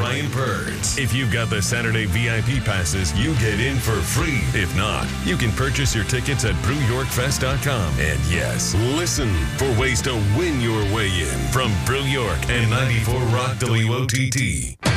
Brian Purds. If you've got the Saturday VIP passes, you get in for free. If not, you can purchase your tickets at BrewYorkFest.com. And yes, listen for ways to win your way in from Brew York and 94 Rock WOTT.